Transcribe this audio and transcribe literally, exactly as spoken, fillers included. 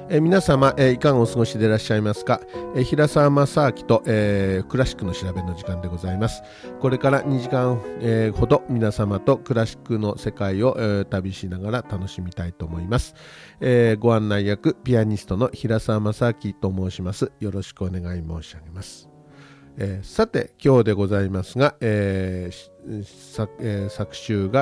えー皆様、えーいかがお過ごしでいらっしゃいますか。えー平沢正明と、えークラシックの調べの時間でございます。これからにじかん、えーほど皆様とクラシックの世界を、えー旅しながら楽しみたいと思います。えーご案内役ピアニストの平沢正明と申します。よろしくお願い申し上げます。えーさて今日でございますが、えーしさえー昨週が